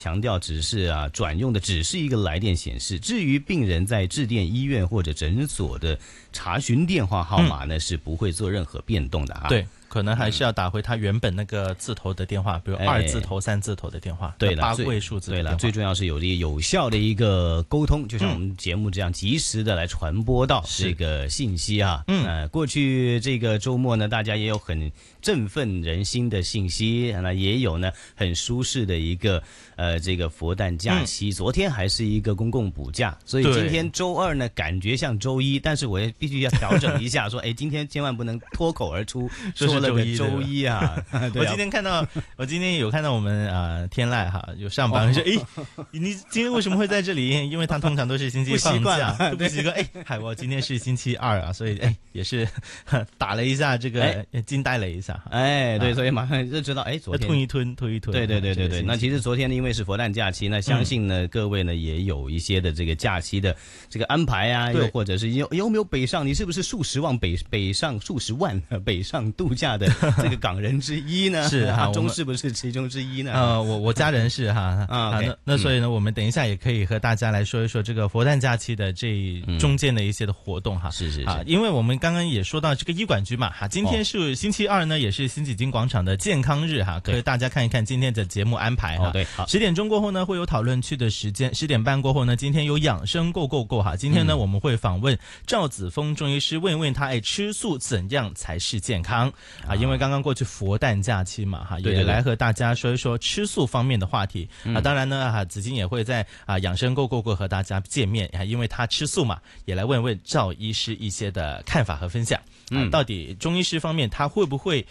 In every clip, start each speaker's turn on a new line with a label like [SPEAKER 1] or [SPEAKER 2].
[SPEAKER 1] 强调只是转用的只是一个来电显示，至于病人在致电医院或者诊所的查询电话号码呢，是不会做任何变动的
[SPEAKER 2] 对，可能还是要打回他原本那个字头的电话，比如2字头、3字头的电话，
[SPEAKER 1] 对了
[SPEAKER 2] ，8位数字的电话。
[SPEAKER 1] 对了，最重要是有这个有效的一个沟通，就像我们节目这样及时的来传播到这个信息啊。过去这个周末呢，大家也有很振奋人心的信息，那也有呢很舒适的一个这个佛诞假期。昨天还是一个公共补假，所以今天周二呢感觉像周一，但是我也必须要调整一下，说今天千万不能脱口而出说了个周一啊。
[SPEAKER 2] 我今天有看到我们天籁哈有上班说你今天为什么会在这里？因为他通常都是星期放假，不习惯。我今天是星期二啊，所以也是打了一下这个惊呆了一下。
[SPEAKER 1] 对，所以马上就知道昨天
[SPEAKER 2] 吞一吞。
[SPEAKER 1] 对。那其实昨天呢，因为是佛诞假期，那相信呢各位呢也有一些的这个假期的这个安排啊，又或者是有没有北上？你是不是数十万北上北上度假的这个港人之一呢？
[SPEAKER 2] 是
[SPEAKER 1] 中是不是其中之一呢？
[SPEAKER 2] 我家人是那所以呢，我们等一下也可以和大家来说一说这个佛诞假期的这中间的一些的活动哈。
[SPEAKER 1] 是
[SPEAKER 2] 因为我们刚刚也说到这个医管局嘛今天是星期二呢，也是新紫金广场的健康日可以大家看一看今天的节目安排
[SPEAKER 1] 对，好
[SPEAKER 2] ，10点钟过后呢会有讨论区的时间，10点半过后呢，今天有养生 Go 今天呢我们会访问赵子峰中医师，问一问他吃素怎样才是健康因为刚刚过去佛诞假期嘛也来和大家说一说吃素方面的话题当然呢子金也会在养生 Go 和大家见面因为他吃素嘛，也来问问赵医师一些的看法和分享到底中医师方面他会不会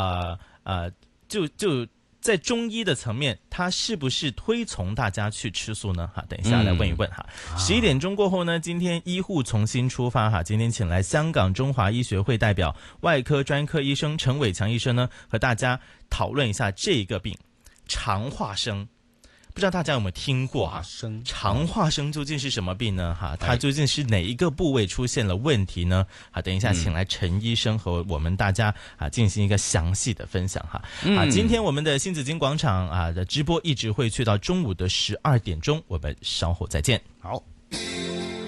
[SPEAKER 2] 就在中医的层面，他是不是推崇大家去吃素呢？等一下来问一问11点钟过后呢，今天医护重新出发今天请来香港中华医学会代表外科专科医生陈伟强医生呢，和大家讨论一下这个病肠化生。不知道大家有没有听过肠化生究竟是什么病呢？它究竟是哪一个部位出现了问题呢？等一下请来陈医生和我们大家进行一个详细的分享今天我们的新紫金广场的直播一直会去到中午的12点钟，我们稍后再见。
[SPEAKER 1] 好。